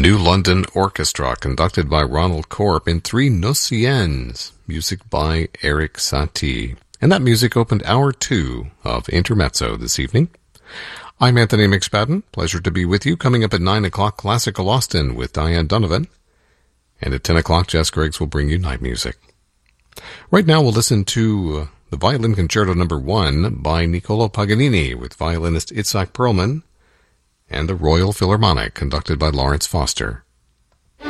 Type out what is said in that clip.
New London Orchestra, conducted by Ronald Korp in Three Nocienes, music by Eric Satie. And that music opened Hour 2 of Intermezzo this evening. I'm Anthony McSpadden. Pleasure to be with you. Coming up at 9 o'clock, Classical Austin with Diane Donovan. And at 10 o'clock, Jess Griggs will bring you night music. Right now, we'll listen to the Violin Concerto No. 1 by Niccolò Paganini with violinist Itzhak Perlman and the Royal Philharmonic, conducted by Lawrence Foster.